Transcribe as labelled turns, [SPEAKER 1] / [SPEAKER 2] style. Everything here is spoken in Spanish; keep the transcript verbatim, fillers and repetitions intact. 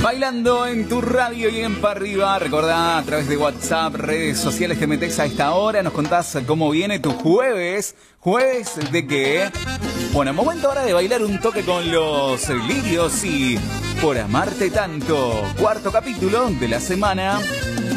[SPEAKER 1] Bailando en tu radio y en Pa' Arriba. Recordá a través de WhatsApp, redes sociales, te metés a esta hora, nos contás cómo viene tu jueves. ¿Jueves de qué? Bueno, momento ahora de bailar un toque con los Lirios y Por Amarte Tanto. Cuarto capítulo de la semana.